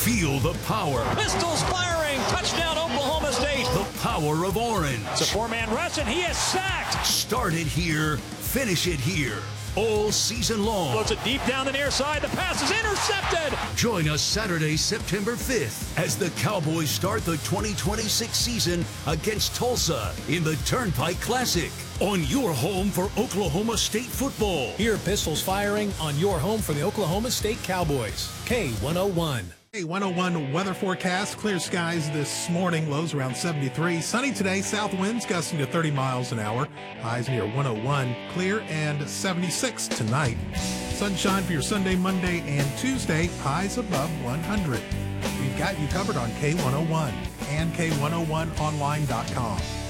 Feel the power. Pistols firing. Touchdown, Oklahoma State. The power of orange. It's a four-man rush, and he is sacked. Start it here. Finish it here. All season long. Floats it deep down the near side. The pass is intercepted. Join us Saturday, September 5th, as the Cowboys start the 2026 season against Tulsa in the Turnpike Classic. On your home for Oklahoma State football. Hear pistols firing on your home for the Oklahoma State Cowboys. K101. K101 weather forecast. Clear skies this morning. Lows around 73. Sunny today. South winds gusting to 30 miles an hour. Highs near 101. Clear and 76 tonight. Sunshine for your Sunday, Monday, and Tuesday. Highs above 100. We've got you covered on K101 and K101online.com.